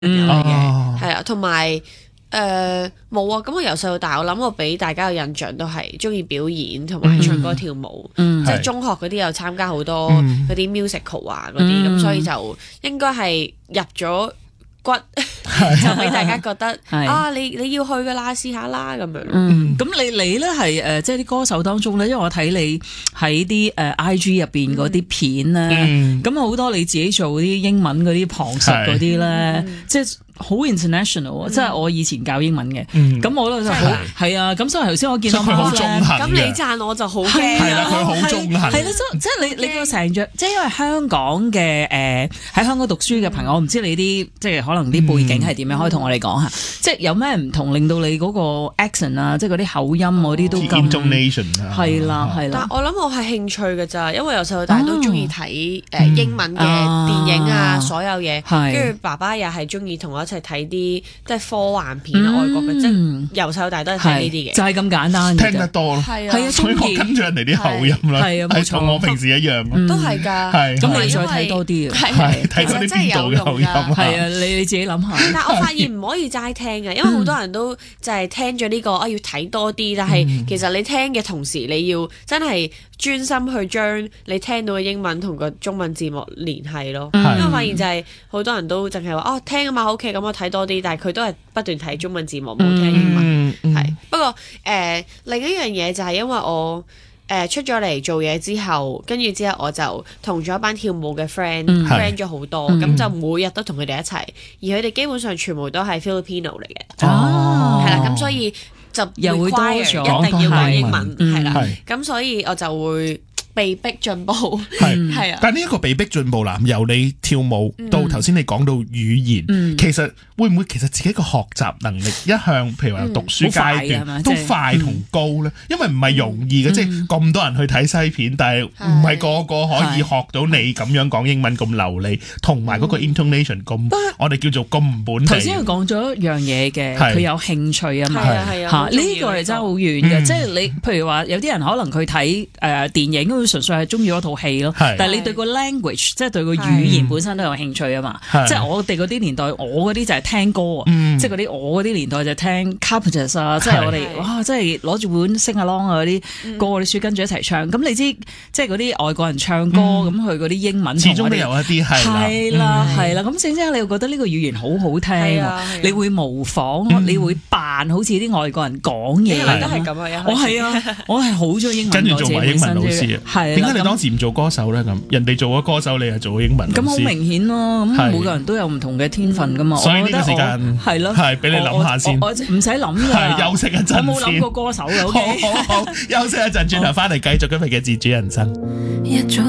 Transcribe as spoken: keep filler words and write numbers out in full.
嗯嘅， 係啊，同埋。誒冇啊！咁我由細到大，我諗我俾大家嘅印象都係中意表演同埋唱歌跳舞， 嗯、 即係中學嗰啲有參加好多嗰啲 musical 啊嗰啲，咁、嗯、所以就應該係入咗骨，就俾大家覺得啊，你你要去㗎啦，試下啦咁樣。 嗯，咁你你咧係誒，即係啲歌手當中咧，因為我睇你喺啲誒 I G 入邊嗰啲片咧，咁好、嗯、多你自己做啲英文嗰啲旁述嗰啲咧，即係。好 international 啊！即係我以前教英文嘅，咁我咧就好係啊！咁所以頭先我見到佢好中肯嘅， 咁你讚我就好驚係啦，佢好中肯， 係啦，即係你你個成著，即係因為香港嘅誒喺香港讀書嘅朋友，我唔知你啲即係可能啲背景係點樣，可以同我哋講下，即係有咩唔同令到你嗰個 accent 啊，即係嗰啲口音嗰啲都咁 intonation 啊， 係啦係啦。 但我諗我係興趣㗎咋，因為由細到大都中意睇誒英文嘅電影啊，所有嘢，跟住爸爸又係中意同我一齊睇啲。即係科幻片啊，外國嘅，即係由細到大都係睇呢啲嘅， 就係咁簡單， 聽得多咯， 係啊， 所以我跟住人哋啲口音啦， 係啊，冇錯， 同我平時一樣咯， 都係㗎， 係咁你再睇多啲啊， 係睇多啲邊度嘅口音， 係啊，你你自己諗下。 但我發現唔可以齋聽嘅，因為好多人都就係聽咗呢個啊，要睇多啲，但係其實你聽嘅同時，你要真係專心去將你聽到嘅英文同個中文字幕聯繫咯。因為我發現就係好多人都淨係話哦聽啊嘛 OK，咁我睇多啲，但係佢都係不斷睇中文字幕冇聽英文。係不過誒另一樣嘢就係因為我誒出咗嚟做嘢之後，跟住之後我就同咗一班跳舞嘅 friend friend 咗好多，咁就每日都同佢哋一齊，而佢哋基本上全部都係 Filipino 嚟嘅。 哦， 係啦，咁所以就又會多咗一定要講英文，係啦，咁所以我就會被逼進步， 係係啊。 但係呢一個被逼進步啦，由你跳舞到頭先你講到語言， 嗯、 其實會唔會其實自己個學習能力一向，譬如話讀書階段、嗯、都快同高咧？嗯、因為唔係容易嘅，嗯、即係咁多人去睇西片，但係唔係個個可以學到你咁樣講英文咁流利，同埋嗰個 intonation 咁，嗯、我哋叫做咁唔本地。頭先佢講咗一樣嘢嘅，佢有興趣啊嘛， 係啊， 嚇呢個係真係好遠嘅，即係你譬如話有啲人可能佢睇誒電影。純粹係中意嗰套戲咯，但係你對個 language 即係對個語言本身都有興趣啊嘛。即係我哋嗰啲年代，我嗰啲就係聽歌啊，即係嗰啲我嗰啲年代就聽 Carpenters 啊，即係我哋哇，即係攞住本 Sing Along 啊嗰啲歌嗰啲書跟住一齊唱。咁你知即係嗰啲外國人唱歌咁，佢嗰啲英文始終都有一啲係係啦係啦。咁正正你會覺得呢個語言好好聽，你會模仿，你會扮好似啲外國人講嘢。 都係咁啊！ 我係啊，我係好中意英文， 跟住做埋英文老師啊。係點解你當時唔做歌手咧？咁人哋做咗歌手，你係做咗英文老師。咁好明顯咯。咁每個人都有唔同嘅天分噶嘛。所以呢個時間係咯， 係俾你諗下先。 我唔使諗㗎， 休息一陣。 我冇諗過歌手嘅。 好好好，休息一陣，轉頭翻嚟繼續今日嘅自主人生。